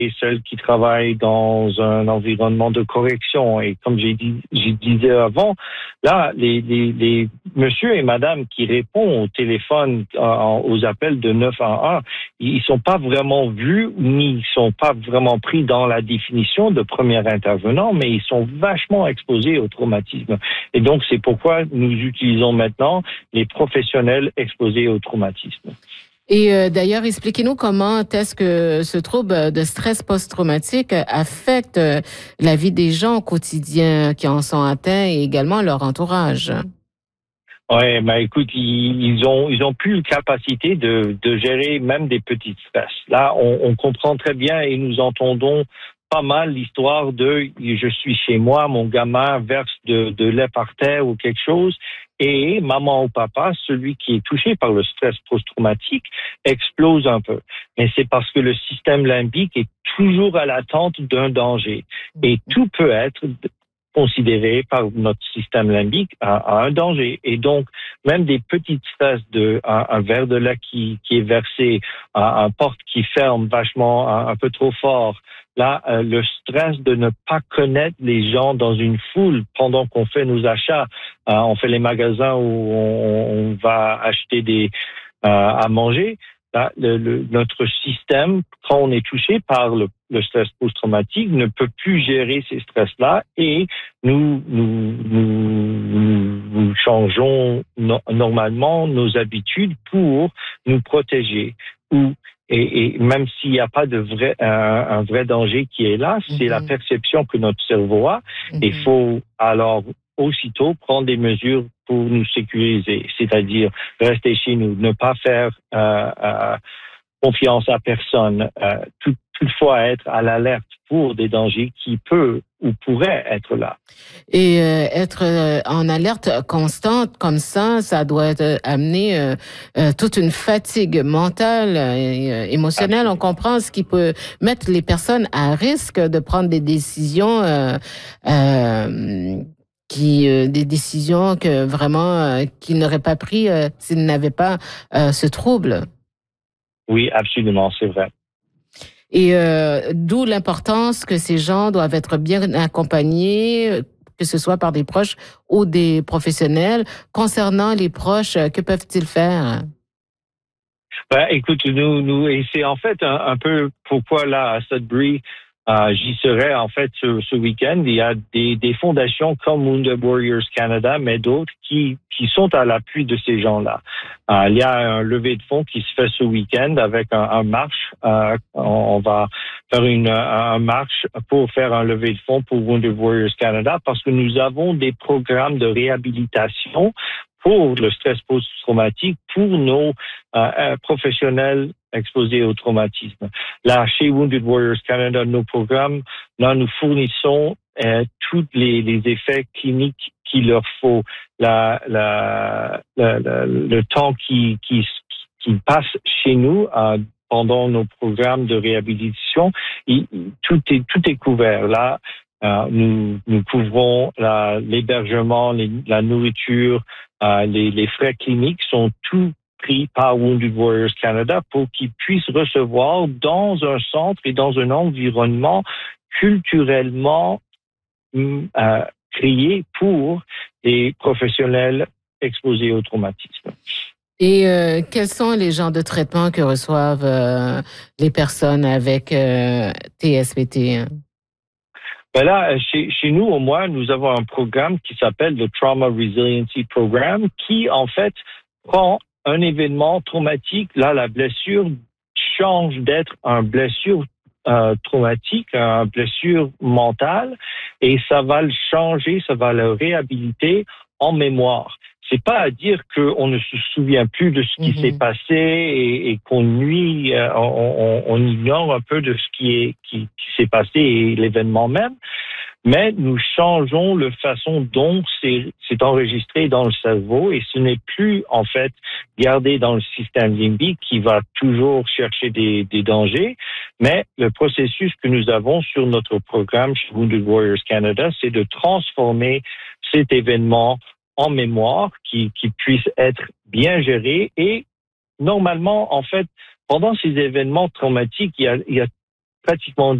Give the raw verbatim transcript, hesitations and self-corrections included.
et celles qui travaillent dans un environnement de correction. Et comme j'ai dit, j'ai disais avant, là, les, les, les monsieur et madame qui répondent au téléphone, euh, aux appels de neuf un un, ils sont pas vraiment vus, ni ils sont pas vraiment pris dans la définition de premier intervenant, mais ils sont vachement exposés au traumatisme. Et donc, c'est pourquoi nous utilisons maintenant les professionnels exposés au traumatisme. Et euh, d'ailleurs, expliquez-nous comment est-ce que ce trouble de stress post-traumatique affecte la vie des gens au quotidien qui en sont atteints et également leur entourage. Ouais, ben écoute, ils, ils ont ils ont plus la capacité de de gérer même des petits stress. Là, on, on comprend très bien et nous entendons pas mal l'histoire de je suis chez moi, mon gamin verse de, de lait par terre ou quelque chose, et maman ou papa, celui qui est touché par le stress post-traumatique, explose un peu. Mais c'est parce que le système limbique est toujours à l'attente d'un danger. Et tout peut être considéré par notre système limbique à, à un danger. Et donc, même des petites stress de un, un verre de lait qui, qui est versé, un, un porte qui ferme vachement, un, un peu trop fort. Là, euh, le stress de ne pas connaître les gens dans une foule pendant qu'on fait nos achats. Euh, on fait les magasins où on, on va acheter des euh, à manger. Là, le, le, notre système, quand on est touché par le, le stress post-traumatique, ne peut plus gérer ces stress-là et nous, nous, nous, nous changeons no, normalement nos habitudes pour nous protéger. Ou Et, et même s'il n'y a pas de vrai, un, un vrai danger qui est là, c'est mm-hmm. la perception que notre cerveau a. Mm-hmm. Il faut alors aussitôt prendre des mesures pour nous sécuriser, c'est-à-dire rester chez nous, ne pas faire euh, euh, confiance à personne, euh, tout, toutefois être à l'alerte pour des dangers qui peuvent ou pourraient être là. Et euh, être euh, en alerte constante comme ça, ça doit être, amener euh, euh, toute une fatigue mentale et euh, émotionnelle. Absolument. On comprend ce qui peut mettre les personnes à risque de prendre des décisions euh, euh, qui euh, des décisions que vraiment euh, qu'ils n'auraient pas pris euh, s'ils n'avaient pas euh, ce trouble. Oui, absolument, c'est vrai. Et euh, d'où l'importance que ces gens doivent être bien accompagnés, que ce soit par des proches ou des professionnels. Concernant les proches, que peuvent-ils faire? Ben, écoute, nous, nous, et c'est en fait un, un peu pourquoi là à Sudbury, euh, j'y serai en fait ce, ce week-end. Il y a des, des fondations comme Wounded Warriors Canada, mais d'autres qui qui sont à l'appui de ces gens-là. Euh, il y a un levée de fonds qui se fait ce week-end avec un, un marche. Euh, on va faire une un marche pour faire un levée de fonds pour Wounded Warriors Canada parce que nous avons des programmes de réhabilitation pour le stress post-traumatique, pour nos euh, professionnels exposés au traumatisme. Là, chez Wounded Warriors Canada, nos programmes, là, nous fournissons euh, tous les, les effets cliniques qu'il leur faut, la, la, la, la, le temps qui, qui, qui passe chez nous euh, pendant nos programmes de réhabilitation, il, tout est tout est couvert. Là, euh, nous, nous couvrons la, l'hébergement, les, la nourriture, euh, les, les frais cliniques sont tous pris par Wounded Warriors Canada pour qu'ils puissent recevoir dans un centre et dans un environnement culturellement euh, créé pour les professionnels exposés au traumatisme. Et euh, quels sont les genres de traitements que reçoivent euh, les personnes avec euh, T S P T? Ben là, chez, chez nous, au moins, nous avons un programme qui s'appelle le Trauma Resiliency Program, qui, en fait, prend un événement traumatique. Là, la blessure change d'être une blessure euh, traumatique, une blessure mentale, et ça va le changer, ça va le réhabiliter en mémoire. C'est pas à dire qu'on ne se souvient plus de ce qui mm-hmm. s'est passé et, et qu'on nuit, euh, on, on, on ignore un peu de ce qui est qui, qui s'est passé et l'événement même, mais nous changeons la façon dont c'est, c'est enregistré dans le cerveau et ce n'est plus en fait gardé dans le système limbique qui va toujours chercher des, des dangers, mais le processus que nous avons sur notre programme chez Wounded Warriors Canada, c'est de transformer cet événement en mémoire, qui, qui puisse être bien géré. Et normalement, en fait, pendant ces événements traumatiques, il y a, il y a pratiquement